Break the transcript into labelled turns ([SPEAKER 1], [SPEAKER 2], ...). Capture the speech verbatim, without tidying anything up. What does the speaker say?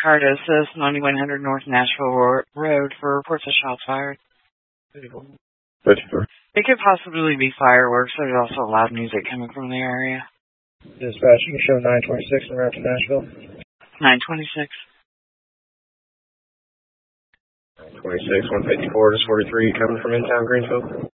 [SPEAKER 1] car to assist ninety-one hundred North Nashville Road for reports of shots fired.
[SPEAKER 2] fifty-four.
[SPEAKER 1] It could possibly be fireworks. There's also loud music coming from the area.
[SPEAKER 3] Dispatch, you can show nine twenty-six en route to Nashville.
[SPEAKER 1] nine twenty-six.
[SPEAKER 2] twenty-six, one fifty-four to forty-three coming from in town Greenfield.